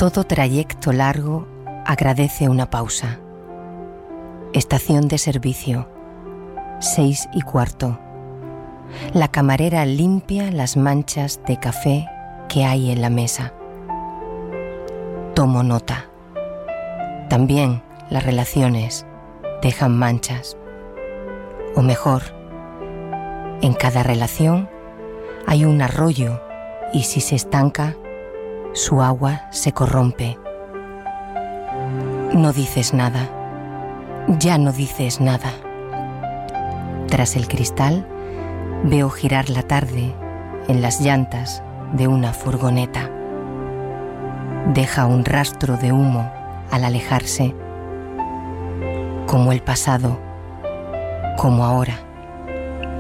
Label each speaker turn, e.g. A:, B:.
A: Todo trayecto largo agradece una pausa. Estación de servicio, 6:15. La camarera limpia las manchas de café que hay en la mesa. Tomo nota. También las relaciones dejan manchas. O mejor, en cada relación hay un arroyo y si se estanca, su agua se corrompe. No dices nada. Ya no dices nada. Tras el cristal, veo girar la tarde en las llantas de una furgoneta. Deja un rastro de humo al alejarse, como el pasado, como ahora.